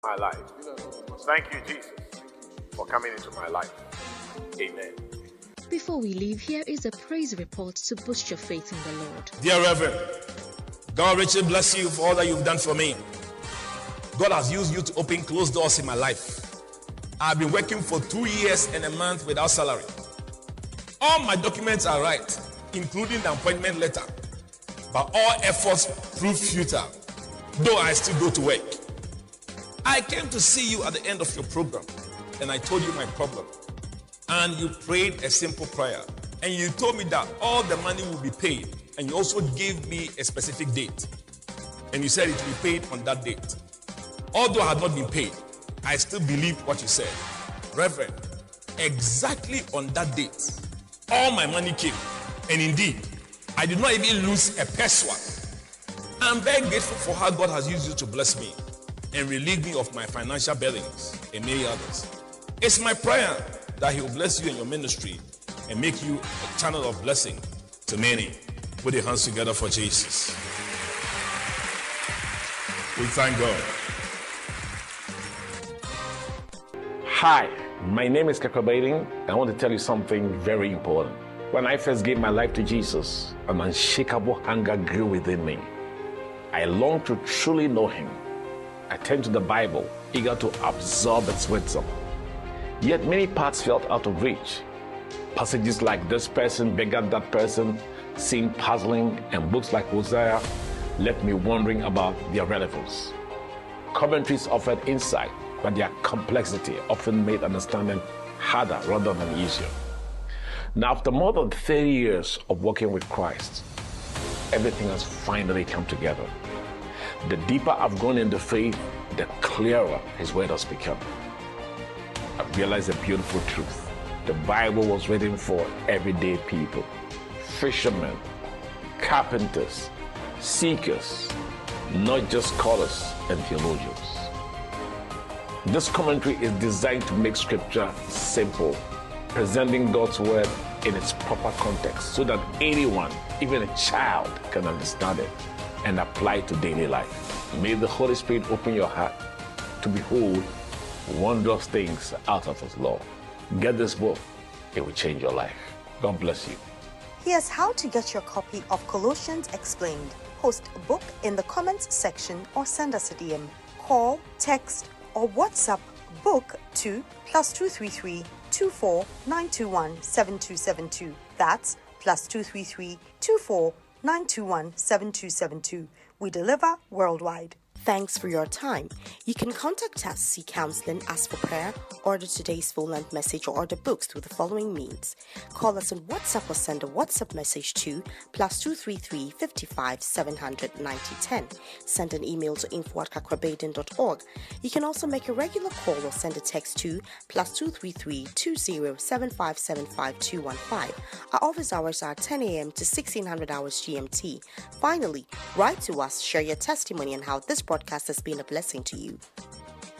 my life. Thank you, Jesus, for coming into my life. Amen. Before we leave, here is a praise report to boost your faith in the Lord. Dear Reverend, God richly bless you for all that you've done for me. God has used you to open closed doors in my life. I've been working for 2 years and a month without salary. All my documents are right, including the appointment letter. But all efforts proved futile, though I still go to work. I came to see you at the end of your program, and I told you my problem. And you prayed a simple prayer. And you told me that all the money will be paid. And you also gave me a specific date. And you said it will be paid on that date. Although I had not been paid, I still believed what you said. Reverend, exactly on that date, all my money came. And indeed, I did not even lose a peso. I'm very grateful for how God has used you to bless me and relieve me of my financial burdens and many others. It's my prayer that He will bless you in your ministry and make you a channel of blessing to many. Put your hands together for Jesus. We thank God. Hi, my name is Kakrabating, and I want to tell you something very important. When I first gave my life to Jesus, an unshakable hunger grew within me. I longed to truly know Him. I turned to the Bible, eager to absorb its wisdom. Yet many parts felt out of reach. Passages like this person begat that person seemed puzzling, and books like Hosea left me wondering about their relevance. Commentaries offered insight, but their complexity often made understanding harder rather than easier. Now, after more than 30 years of working with Christ, everything has finally come together. The deeper I've gone in the faith, the clearer His word has become. I've realized a beautiful truth. The Bible was written for everyday people, fishermen, carpenters, seekers, not just scholars and theologians. This commentary is designed to make Scripture simple, presenting God's word in its proper context so that anyone, even a child, can understand it and apply it to daily life. May the Holy Spirit open your heart to behold wondrous things out of His law. Get this book, it will change your life. God bless you. Here's how to get your copy of Colossians Explained. Post a book in the comments section or send us a DM. Call, text, or WhatsApp book to +233 24 921 7272. That's +233 24 921 7272. We deliver worldwide. Thanks for your time. You can contact us, seek counseling, ask for prayer, order today's full-length message, or order books through the following means. Call us on WhatsApp or send a WhatsApp message to +233 55 700 9010. Send an email to info@kakrabaden.org. You can also make a regular call or send a text to +233 20 75 75 215. Our office hours are 10 a.m. to 1600 hours GMT. Finally, write to us, share your testimony and how this broadcast has been a blessing to you.